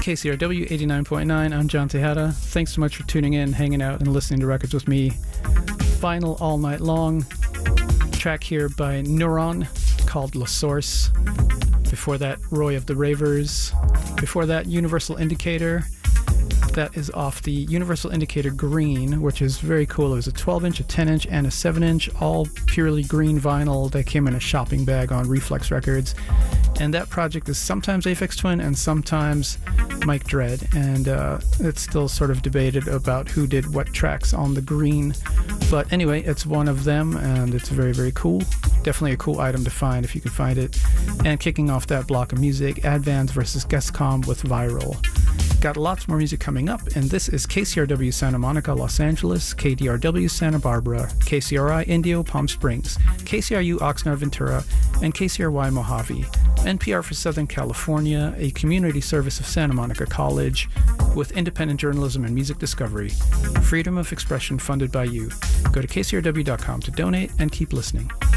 KCRW 89.9. I'm John Tejada. Thanks so much for tuning in, hanging out, and listening to records with me. Vinyl all night long. Track here by Neuron called La Source. Before that, Roy of the Ravers. Before that, Universal Indicator. That is off the Universal Indicator Green, which is very cool. It was a 12-inch, a 10-inch, and a 7-inch, all purely green vinyl that came in a shopping bag on Reflex Records. And that project is sometimes Aphex Twin and sometimes Mike Dread. And it's still sort of debated about who did what tracks on the Green. But anyway, it's one of them, and it's very, very cool. Definitely a cool item to find if you can find it. And kicking off that block of music, Advance versus Guestcom with Viral. Got lots more music coming up, and this is KCRW Santa Monica, Los Angeles, KDRW Santa Barbara, KCRI Indio, Palm Springs, KCRU Oxnard Ventura, and KCRY Mojave. NPR for Southern California, a community service of Santa Monica College with independent journalism and music discovery. Freedom of expression funded by you. Go to kcrw.com to donate and keep listening.